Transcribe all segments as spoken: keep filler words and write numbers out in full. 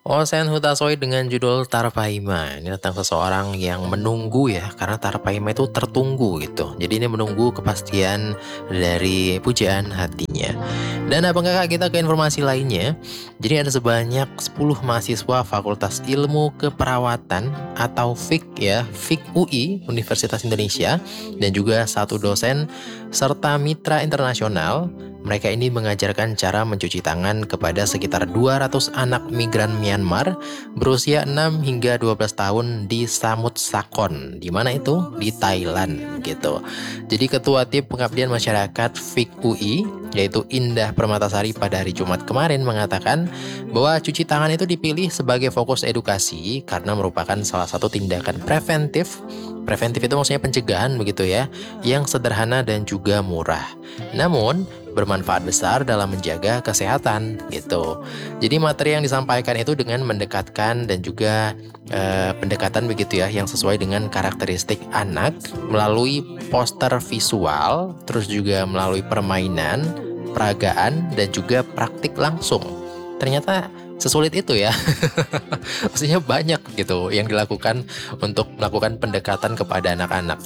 Osen Hutasoi dengan judul Tarpaima. Ini tentang seseorang yang menunggu ya, karena Tarpaima itu tertunggu gitu. Jadi ini menunggu kepastian dari pujaan hatinya. Dan abang kakak kita ke informasi lainnya. Jadi ada sebanyak sepuluh mahasiswa Fakultas Ilmu Keperawatan atau F I K ya, F I K U I Universitas Indonesia, dan juga satu dosen serta mitra internasional. Mereka ini mengajarkan cara mencuci tangan kepada sekitar dua ratus anak migran Myanmar berusia enam hingga dua belas tahun di Samut Sakon. Di mana itu? Di Thailand gitu. Jadi Ketua Tim Pengabdian Masyarakat F I K U I yaitu Indah Permatasari pada hari Jumat kemarin mengatakan bahwa cuci tangan itu dipilih sebagai fokus edukasi karena merupakan salah satu tindakan preventif. Preventif itu maksudnya pencegahan begitu ya, yang sederhana dan juga murah. Namun bermanfaat besar dalam menjaga kesehatan gitu. Jadi materi yang disampaikan itu dengan mendekatkan dan juga eh, pendekatan begitu ya yang sesuai dengan karakteristik anak melalui poster visual, terus juga melalui permainan, peragaan dan juga praktik langsung. Ternyata sesulit itu ya. Maksudnya banyak gitu yang dilakukan untuk melakukan pendekatan kepada anak-anak.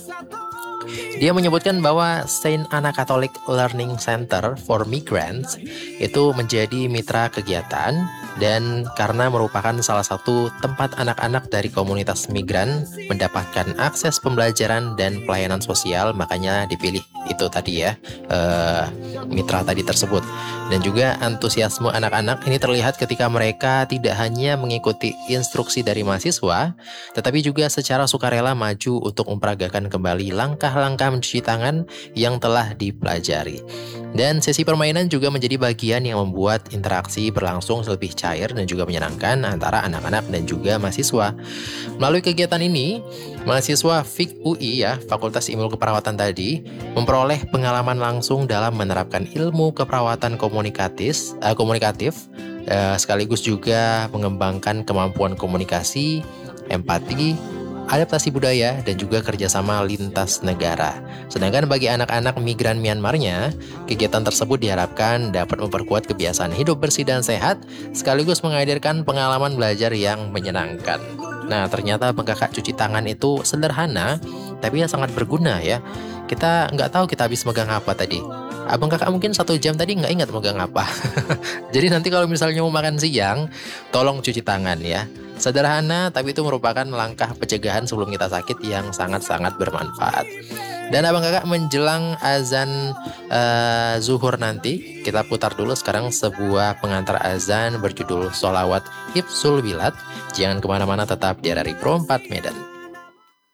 Dia menyebutkan bahwa Saint Anna Catholic Learning Center for Migrants itu menjadi mitra kegiatan dan karena merupakan salah satu tempat anak-anak dari komunitas migran mendapatkan akses pembelajaran dan pelayanan sosial, makanya dipilih itu tadi ya, eh, mitra tadi tersebut. Dan juga antusiasme anak-anak ini terlihat ketika mereka tidak hanya mengikuti instruksi dari mahasiswa, tetapi juga secara sukarela maju untuk memperagakan kembali langkah-langkah mencuci tangan yang telah dipelajari. Dan sesi permainan juga menjadi bagian yang membuat interaksi berlangsung lebih cair dan juga menyenangkan antara anak-anak dan juga mahasiswa. Melalui kegiatan ini, mahasiswa F I K U I ya, Fakultas Ilmu Keperawatan tadi, memperoleh pengalaman langsung dalam menerapkan ilmu keperawatan komunikatif, eh, komunikatif eh, sekaligus juga mengembangkan kemampuan komunikasi, empati, adaptasi budaya, dan juga kerjasama lintas negara. Sedangkan bagi anak-anak migran Myanmarnya, kegiatan tersebut diharapkan dapat memperkuat kebiasaan hidup bersih dan sehat, sekaligus menghadirkan pengalaman belajar yang menyenangkan. Nah, ternyata Bang Kakak cuci tangan itu sederhana, tapi ya sangat berguna ya. Kita nggak tahu kita habis megang apa tadi. Abang Kakak mungkin satu jam tadi nggak ingat megang apa. Jadi nanti kalau misalnya mau makan siang, tolong cuci tangan ya. Sederhana, tapi itu merupakan langkah pencegahan sebelum kita sakit yang sangat-sangat bermanfaat. Dan abang kakak menjelang azan uh, zuhur nanti, kita putar dulu sekarang sebuah pengantar azan berjudul Sholawat Hifzul Bilad. Jangan kemana-mana, tetap di R R I Pro empat Medan.